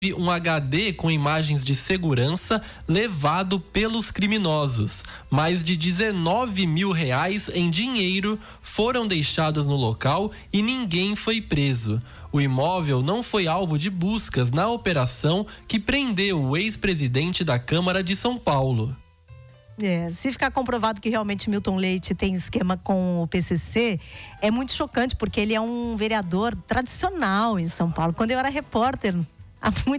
um HD com imagens de segurança levado pelos criminosos. Mais de R$19 mil em dinheiro foram deixados no local e ninguém foi preso. O imóvel não foi alvo de buscas na operação que prendeu o ex-presidente da Câmara de São Paulo. Se ficar comprovado que realmente Milton Leite tem esquema com o PCC, é muito chocante, porque ele é um vereador tradicional em São Paulo. Quando eu era repórter, há muito